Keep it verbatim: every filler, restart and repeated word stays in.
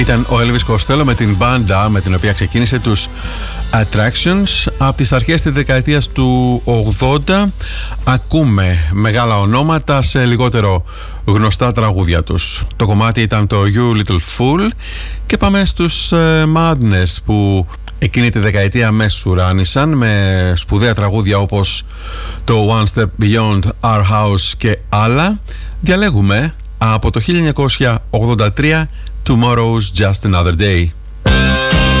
Ήταν ο Elvis Costello με την μπάντα με την οποία ξεκίνησε τους Attractions. Από τις αρχές της δεκαετίας του ογδόντα ακούμε μεγάλα ονόματα σε λιγότερο γνωστά τραγούδια τους. Το κομμάτι ήταν το You Little Fool και πάμε στους uh, Madness, που εκείνη τη δεκαετία μεσουράνησαν με σπουδαία τραγούδια όπως το One Step Beyond Our House και άλλα. Διαλέγουμε από το χίλια εννιακόσια ογδόντα τρία Tomorrow's Just Another Day.